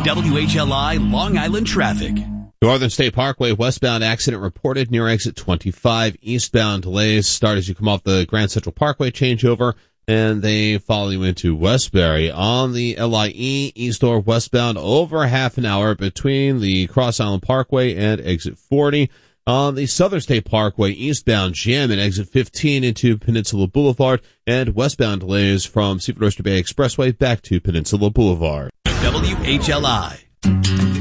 WHLI Long Island traffic. Northern State Parkway westbound accident reported near exit 25. Eastbound delays start as you come off the Grand Central Parkway changeover, and they follow you into Westbury. On the LIE east or westbound, over half an hour between the Cross Island Parkway and exit 40. On the Southern State Parkway eastbound, jam at exit 15 into Peninsula Boulevard, and westbound delays from Seaford Oyster Bay Expressway back to Peninsula Boulevard. WHLI.